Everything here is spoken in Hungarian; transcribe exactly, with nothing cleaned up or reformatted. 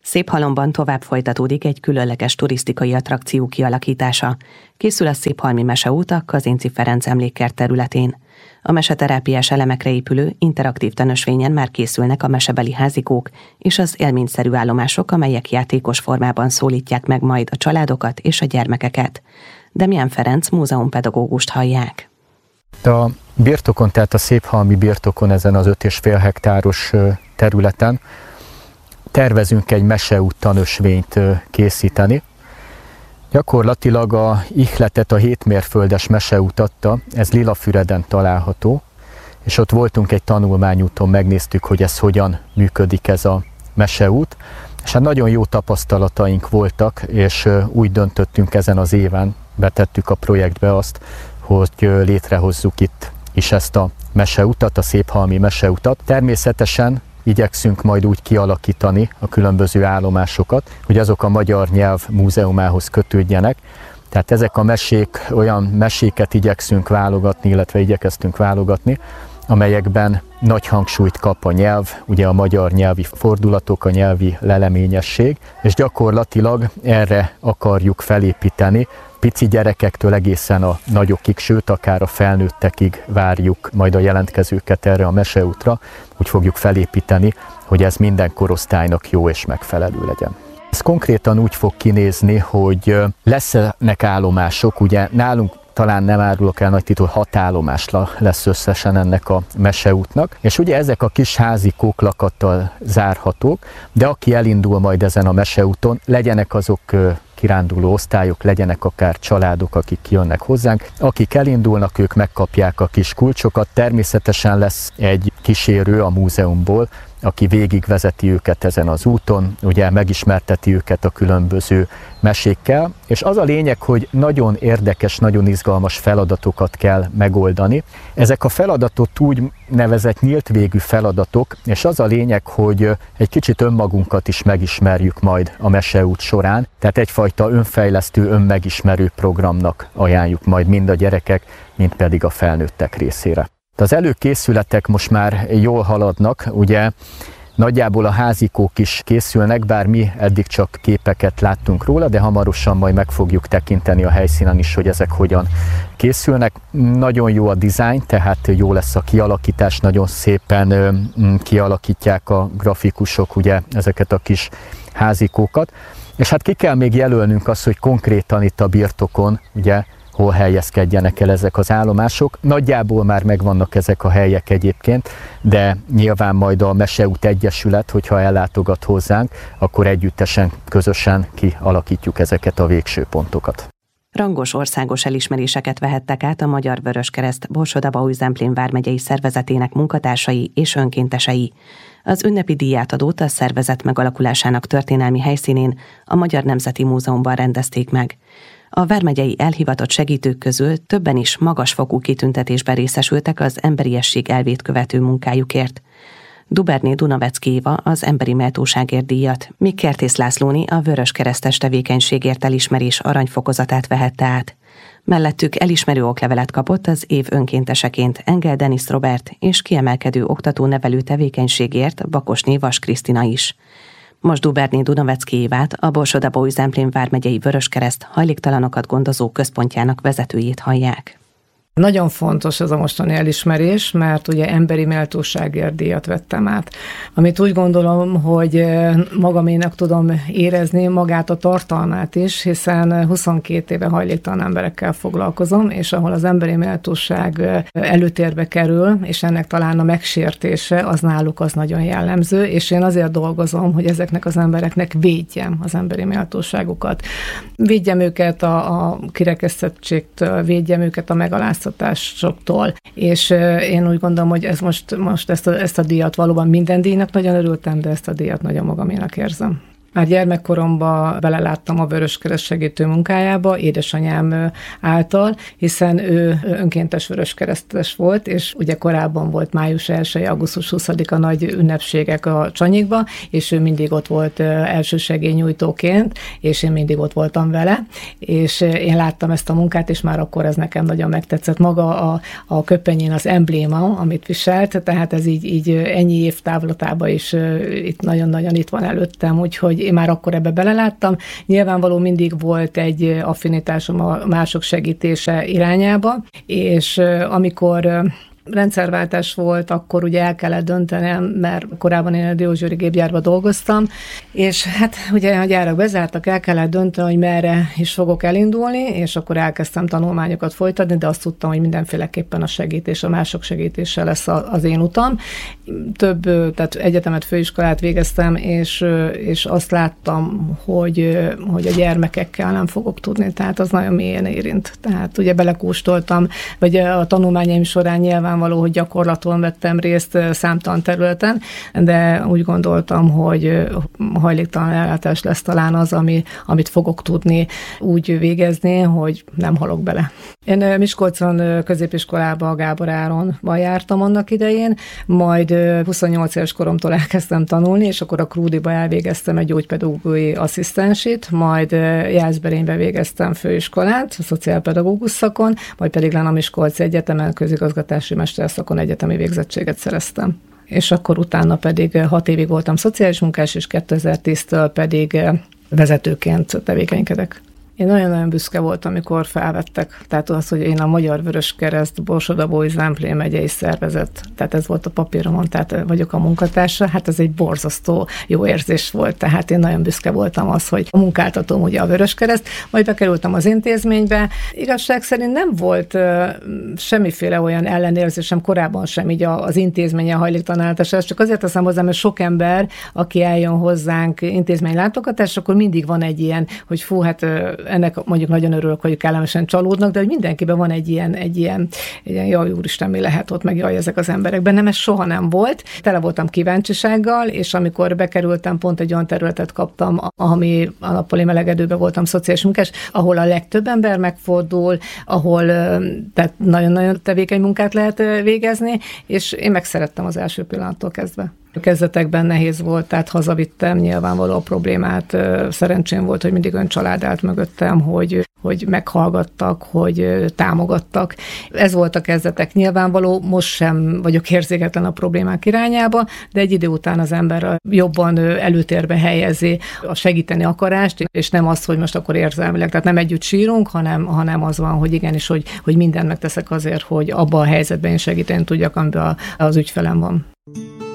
Széphalomban tovább folytatódik egy különleges turisztikai attrakció kialakítása. Készül a Széphalmi Meseút a Kazinczy Ferenc emlékkert területén. A meseterápiás elemekre épülő interaktív tanösvényen már készülnek a mesebeli házikók és az élményszerű állomások, amelyek játékos formában szólítják meg majd a családokat és a gyermekeket. Demián Ferenc múzeumpedagógust hallják. A birtokon, tehát a Széphalmi birtokon, ezen az öt és fél hektáros területen tervezünk egy meseút tanösvényt készíteni. Gyakorlatilag a ihletet, a hétmérföldes meseút adta, ez Lilafüreden található, és ott voltunk egy tanulmányúton, megnéztük, hogy ez hogyan működik ez a meseút, és hát nagyon jó tapasztalataink voltak, és úgy döntöttünk ezen az éven, betettük a projektbe azt, hogy létrehozzuk itt is ezt a meseutat, a Széphalmi Meseutat. Természetesen igyekszünk majd úgy kialakítani a különböző állomásokat, hogy azok a magyar nyelv múzeumához kötődjenek. Tehát ezek a mesék, olyan meséket igyekszünk válogatni, illetve igyekeztünk válogatni, amelyekben nagy hangsúlyt kap a nyelv, ugye a magyar nyelvi fordulatok, a nyelvi leleményesség, és gyakorlatilag erre akarjuk felépíteni. Pici gyerekektől egészen a nagyokig, sőt akár a felnőttekig várjuk majd a jelentkezőket erre a meseútra, úgy fogjuk felépíteni, hogy ez minden korosztálynak jó és megfelelő legyen. Ez konkrétan úgy fog kinézni, hogy lesznek állomások, ugye nálunk talán nem árulok el nagy titul, hat állomásra lesz összesen ennek a meseútnak, és ugye ezek a kis házikók lakattal zárhatók, de aki elindul majd ezen a meseúton, legyenek azok kiránduló osztályok, legyenek akár családok, akik kijönnek hozzánk. Akik elindulnak, ők megkapják a kis kulcsokat. Természetesen lesz egy kísérő a múzeumból, aki végigvezeti őket ezen az úton, ugye megismerteti őket a különböző mesékkel, és az a lényeg, hogy nagyon érdekes, nagyon izgalmas feladatokat kell megoldani. Ezek a feladatot úgy nevezett nyílt végű feladatok, és az a lényeg, hogy egy kicsit önmagunkat is megismerjük majd a meseút során, tehát egyfajta önfejlesztő, önmegismerő programnak ajánljuk majd mind a gyerekek, mind pedig a felnőttek részére. Az előkészületek most már jól haladnak, ugye nagyjából a házikók is készülnek, bár mi eddig csak képeket láttunk róla, de hamarosan majd meg fogjuk tekinteni a helyszínen is, hogy ezek hogyan készülnek. Nagyon jó a dizájn, tehát jó lesz a kialakítás, nagyon szépen kialakítják a grafikusok ugye ezeket a kis házikókat. És hát ki kell még jelölnünk azt, hogy konkrétan itt a birtokon, ugye, hol helyezkedjenek el ezek az állomások. Nagyjából már megvannak ezek a helyek egyébként, de nyilván majd a Meseút Egyesület, hogyha ellátogat hozzánk, akkor együttesen, közösen kialakítjuk ezeket a végső pontokat. Rangos országos elismeréseket vehettek át a Magyar Vöröskereszt Borsod-Abaúj-Zemplén vármegyei szervezetének munkatársai és önkéntesei. Az ünnepi díjátadót a szervezet megalakulásának történelmi helyszínén, a Magyar Nemzeti Múzeumban rendezték meg. A vármegyei elhivatott segítők közül többen is magasfokú kitüntetésben részesültek az emberiesség elvét követő munkájukért. Duberné Dunavecki Éva az emberi méltóságért díjat, míg Kertész Lászlóni a vöröskeresztes tevékenységért elismerés aranyfokozatát vehette át. Mellettük elismerő oklevelet kapott az év önkénteseként Engel Denis Robert és kiemelkedő oktató-nevelő tevékenységért Bakosné Vas Krisztina is. Most Duberné Dunavecki Évát, a Borsod-Abaúj-Zemplén vármegyei Vöröskereszt hajléktalanokat gondozó központjának vezetőjét hallják. Nagyon fontos ez a mostani elismerés, mert ugye emberi méltóságért díjat vettem át. Amit úgy gondolom, hogy magaménak tudom érezni magát a tartalmát is, hiszen huszonkét éve hajléktalan emberekkel foglalkozom, és ahol az emberi méltóság előtérbe kerül, és ennek talán a megsértése, az náluk az nagyon jellemző, és én azért dolgozom, hogy ezeknek az embereknek védjem az emberi méltóságukat. Védjem őket a, a kirekesztettségtől, védjem őket a megaláztatástól, és én úgy gondolom, hogy ez most, most ezt, a, ezt a díjat valóban minden díjnak nagyon örültem, de ezt a díjat nagyon magaménak érzem. Már gyermekkoromban beleláttam a Vöröskereszt segítő munkájába, édesanyám által, hiszen ő önkéntes vöröskeresztes volt, és ugye korábban volt május elseje, augusztus huszadika nagy ünnepségek a Csanyikba, és ő mindig ott volt elsősegélynyújtóként, és én mindig ott voltam vele, és én láttam ezt a munkát, és már akkor ez nekem nagyon megtetszett. Maga a, a köpenyén az embléma, amit viselt, tehát ez így, így ennyi év távlatában is itt nagyon-nagyon itt van előttem, úgyhogy hogy én már akkor ebbe beleláttam. Nyilvánvaló mindig volt egy affinitásom a mások segítése irányába, és amikor rendszerváltás volt, akkor ugye el kellett döntenem, mert korábban én a Diósgyőri gépgyárban dolgoztam, és hát ugye a gyárak bezártak, el kellett dönteni, hogy merre is fogok elindulni, és akkor elkezdtem tanulmányokat folytatni, de azt tudtam, hogy mindenféleképpen a segítés, a mások segítése lesz az én utam. Több, tehát egyetemet, főiskolát végeztem, és, és azt láttam, hogy, hogy a gyermekekkel nem fogok tudni, tehát az nagyon mélyen érint. Tehát ugye belekóstoltam, vagy a tanulmányaim során nyilván való, hogy gyakorlaton vettem részt számtalan területen, de úgy gondoltam, hogy hajléktalan ellátás lesz talán az, ami, amit fogok tudni úgy végezni, hogy nem halok bele. Én Miskolcon középiskolába, a Gábor Áronban jártam annak idején, majd huszonnyolc éves koromtól elkezdtem tanulni, és akkor a Krúdiba elvégeztem egy gyógypedagógiai asszisztensit, majd Jászberénybe végeztem főiskolát, a szociálpedagógus szakon, majd pedig lenne a Miskolci Egyetemen közigazgatási mesterszakon egyetemi végzettséget szereztem. És akkor utána pedig hat évig voltam szociális munkás, és kétezer-tíztől pedig vezetőként tevékenykedek. Én nagyon-nagyon büszke voltam, amikor felvettek. Tehát az, hogy én a Magyar Vöröskereszt Borsod-Abaúj-Zemplén megyei szervezet, tehát ez volt a papíromon, tehát vagyok a munkatársa, hát ez egy borzasztó jó érzés volt. Tehát én nagyon büszke voltam az, hogy a munkáltatóm ugye a Vöröskereszt, majd bekerültem az intézménybe. Igazság szerint nem volt uh, semmiféle olyan ellenérzésem korábban sem így az intézményen hajléktalanellátásra, csak azért teszem hozzá, mert sok ember, aki eljön hozzánk intézménylátogatás, akkor mindig van egy ilyen, hogy fú, hát ennek mondjuk nagyon örülök, hogy kellemesen csalódnak, de hogy mindenkiben van egy ilyen, egy ilyen, egy ilyen jaj, úristen, mi lehet ott, meg jaj, ezek az emberek. Bennem ez soha nem volt. Tele voltam kíváncsisággal, és amikor bekerültem, pont egy olyan területet kaptam, ami a nappali melegedőben voltam szociális munkás, ahol a legtöbb ember megfordul, ahol tehát nagyon-nagyon tevékeny munkát lehet végezni, és én megszerettem az első pillanattól kezdve. A kezdetekben nehéz volt, tehát hazavittem nyilvánvaló a problémát. Szerencsém volt, hogy mindig olyan család állt mögöttem, hogy, hogy meghallgattak, hogy támogattak. Ez volt a kezdetek nyilvánvaló, most sem vagyok érzéketlen a problémák irányába, de egy idő után az ember jobban előtérbe helyezi a segíteni akarást, és nem az, hogy most akkor érzelmileg, tehát nem együtt sírunk, hanem, hanem az van, hogy igenis, hogy, hogy mindent megteszek azért, hogy abban a helyzetben én segíteni tudjak, amiben az ügyfelem van.